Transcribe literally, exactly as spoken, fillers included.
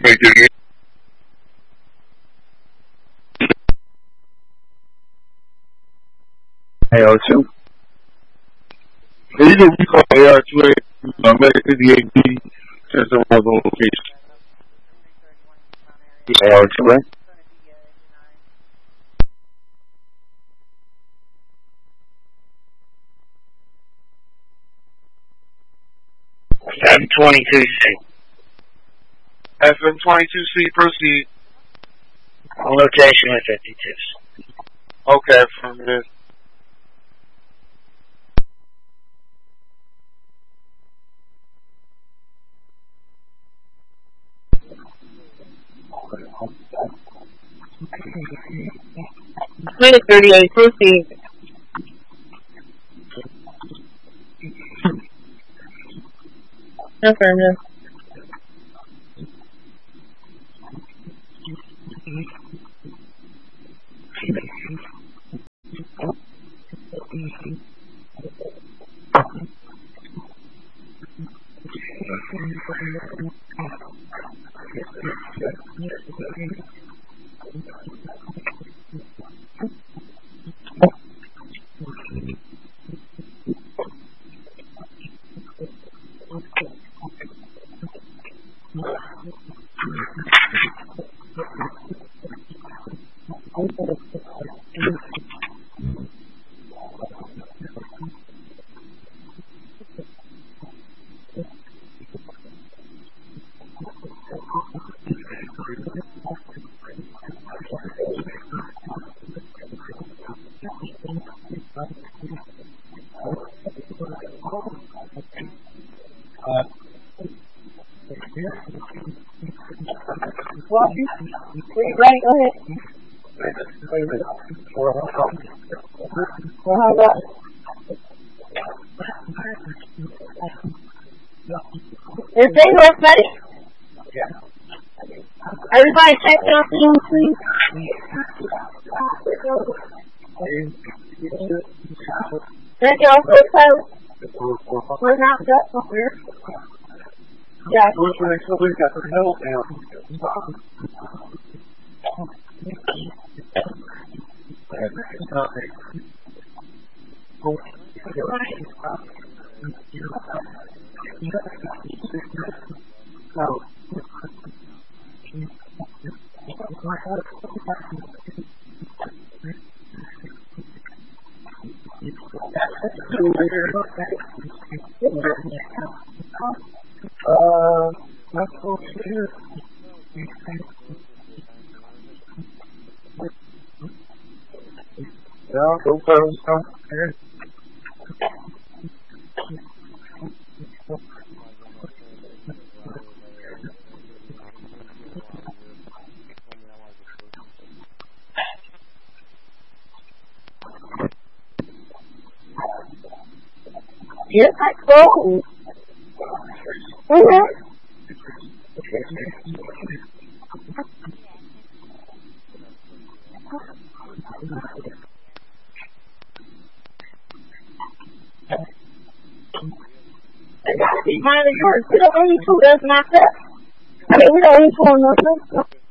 Thank you. A R two. You can recall A R two A, uh, Medic fifty-eight B, since it was on location. A R two A. seven twenty-two C. F M twenty-two C, proceed. On location with fifty-twos. Okay, from this. Clinic thirty-eight, proceed. Affirmative. Right, go ahead. Well, how about is they real funny? Everybody take it off the room, please. Take it off the phone. We're not that here. Yeah. What's the next one? We got the hell down. Uh, that's so weird. Yeah, go pound, pound, here. Yes, I go. Okay. Behind the doors, we don't need to, that's not that. I mean, we don't need to, nothing.